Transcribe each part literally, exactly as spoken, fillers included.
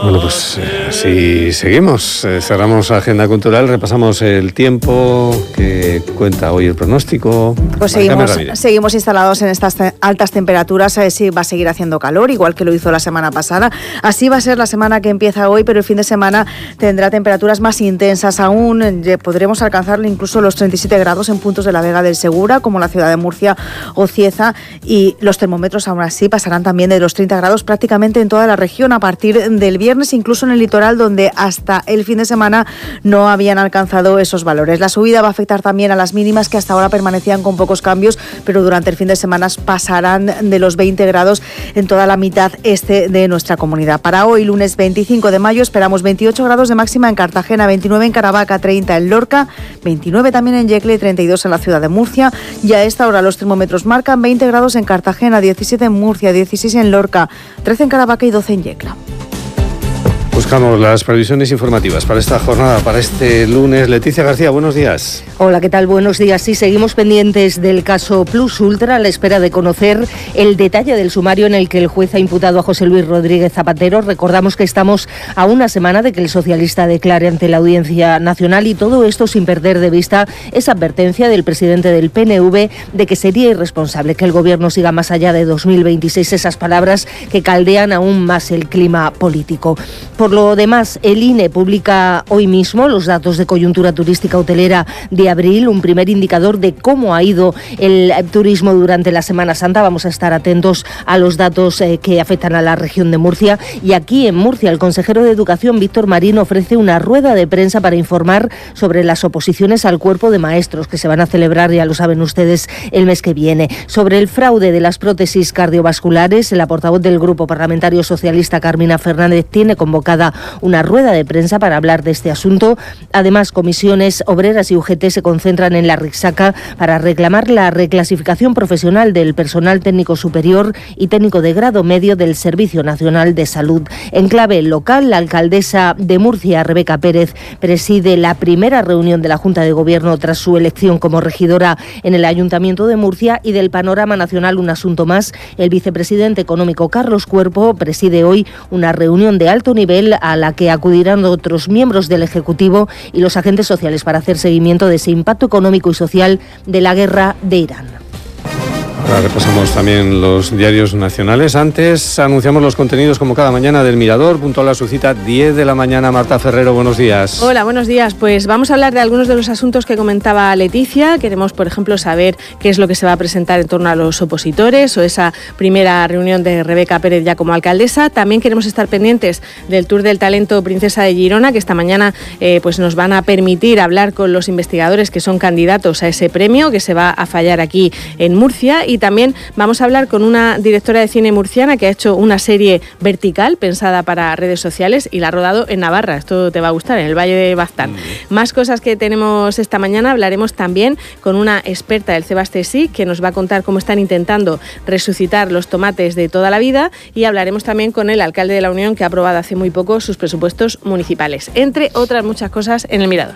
Bueno, pues eh, así seguimos. Eh, cerramos Agenda Cultural, repasamos el tiempo que cuenta hoy el pronóstico. Pues seguimos, seguimos instalados en estas te- altas temperaturas. A ver si va a seguir haciendo calor, igual que lo hizo la semana pasada. Así va a ser la semana que empieza hoy, pero el fin de semana tendrá temperaturas más intensas aún. Eh, podremos alcanzar incluso los treinta y siete grados en puntos de la Vega del Segura, como la ciudad de Murcia o Cieza, y los termómetros aún así pasarán también de los treinta grados prácticamente en toda la región a partir del viernes, incluso en el litoral, donde hasta el fin de semana no habían alcanzado esos valores. La subida va a afectar también a las mínimas, que hasta ahora permanecían con pocos cambios, pero durante el fin de semana pasarán de los veinte grados en toda la mitad este de nuestra comunidad. Para hoy, lunes veinticinco de mayo, esperamos veintiocho grados de máxima en Cartagena, veintinueve en Caravaca, treinta en Lorca, veintinueve también en Yecla y treinta y dos en la ciudad de Murcia. Y a esta hora los termómetros marcan veinte grados en Cartagena, diecisiete en Murcia, dieciséis en Lorca, trece en Caravaca y doce en Yecla. Buscamos las previsiones informativas para esta jornada, para este lunes. Leticia García, buenos días. Hola, ¿qué tal? Buenos días. Sí, seguimos pendientes del caso Plus Ultra a la espera de conocer el detalle del sumario en el que el juez ha imputado a José Luis Rodríguez Zapatero. Recordamos que estamos a una semana de que el socialista declare ante la Audiencia Nacional, y todo esto sin perder de vista esa advertencia del presidente del P N V de que sería irresponsable que el Gobierno siga más allá de dos mil veintiséis, esas palabras que caldean aún más el clima político. Por lo demás, el I N E publica hoy mismo los datos de coyuntura turística hotelera de abril, un primer indicador de cómo ha ido el turismo durante la Semana Santa. Vamos a estar atentos a los datos eh, que afectan a la región de Murcia. Y aquí en Murcia, el consejero de Educación, Víctor Marín, ofrece una rueda de prensa para informar sobre las oposiciones al cuerpo de maestros que se van a celebrar, ya lo saben ustedes, el mes que viene. Sobre el fraude de las prótesis cardiovasculares, la portavoz del Grupo Parlamentario Socialista, Carmina Fernández, tiene convocada una rueda de prensa para hablar de este asunto. Además, comisiones obreras y U G T se concentran en la Rixaca para reclamar la reclasificación profesional del personal técnico superior y técnico de grado medio del Servicio Nacional de Salud. En clave local, la alcaldesa de Murcia, Rebeca Pérez, preside la primera reunión de la Junta de Gobierno tras su elección como regidora en el Ayuntamiento de Murcia. Y del panorama nacional, un asunto más. El vicepresidente económico, Carlos Cuerpo, preside hoy una reunión de alto nivel a la que acudirán otros miembros del Ejecutivo y los agentes sociales para hacer seguimiento de ese impacto económico y social de la guerra de Irán. Ahora repasamos también los diarios nacionales. Antes anunciamos los contenidos, como cada mañana, del Mirador. Puntual a su cita, diez de la mañana. Marta Ferrero, buenos días. Hola, buenos días. Pues vamos a hablar de algunos de los asuntos que comentaba Leticia. Queremos, por ejemplo, saber qué es lo que se va a presentar en torno a los opositores o esa primera reunión de Rebeca Pérez ya como alcaldesa. También queremos estar pendientes del Tour del Talento Princesa de Girona, que esta mañana eh, pues nos van a permitir hablar con los investigadores que son candidatos a ese premio, que se va a fallar aquí en Murcia. Y también vamos a hablar con una directora de cine murciana que ha hecho una serie vertical pensada para redes sociales y la ha rodado en Navarra. Esto te va a gustar, en el Valle de Baztán. Mm. Más cosas que tenemos esta mañana. Hablaremos también con una experta del Cebastesí que nos va a contar cómo están intentando resucitar los tomates de toda la vida, y hablaremos también con el alcalde de la Unión, que ha aprobado hace muy poco sus presupuestos municipales, entre otras muchas cosas en el Mirador.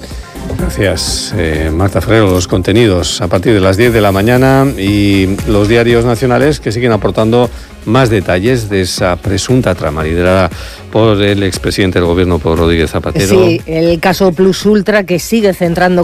Gracias, eh, Marta Ferrero. Los contenidos a partir de las diez de la mañana, y los diarios nacionales que siguen aportando más detalles de esa presunta trama liderada por el expresidente del Gobierno, por Rodríguez Zapatero. Sí, el caso Plus Ultra, que sigue centrando